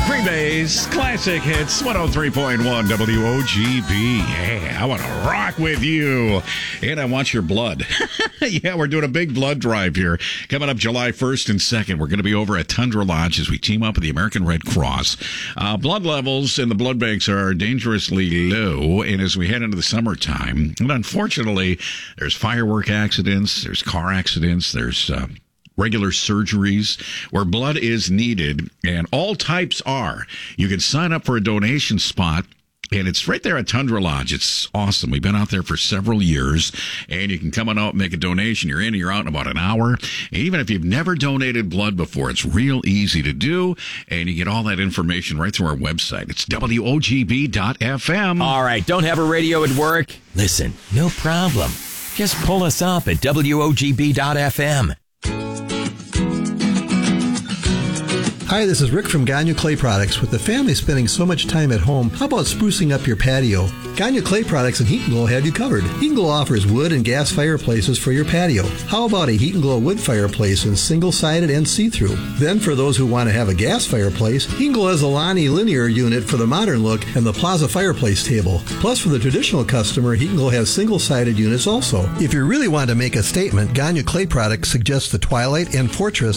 Green Bay's classic hits, 103.1 WOGB. Yeah, I want to rock with you. And I want your blood. Yeah, we're doing a big blood drive here. Coming up July 1st and 2nd, we're going to be over at Tundra Lodge as we team up with the American Red Cross. Blood levels in the blood banks are dangerously low, and as we head into the summertime, and unfortunately, there's firework accidents, there's car accidents, there's regular surgeries where blood is needed, and all types are. You can sign up for a donation spot, and it's right there at Tundra Lodge. It's awesome. We've been out there for several years, and you can come on out and make a donation. You're in and you're out in about an hour. And even if you've never donated blood before, it's real easy to do, and you get all that information right through our website. It's WOGB.FM. All right, don't have a radio at work? Listen, no problem. Just pull us up at WOGB.FM. Hi, this is Rick from Gagne Clay Products. With the family spending so much time at home, how about sprucing up your patio? Gagne Clay Products and Heat and Glow have you covered. Heat and Glow offers wood and gas fireplaces for your patio. How about a Heat and Glow wood fireplace in single-sided and see-through? Then, for those who want to have a gas fireplace, Heat and Glow has the Lani linear unit for the modern look and the Plaza fireplace table. Plus, for the traditional customer, Heat and Glow has single-sided units also. If you really want to make a statement, Gagne Clay Products suggests the Twilight and Fortress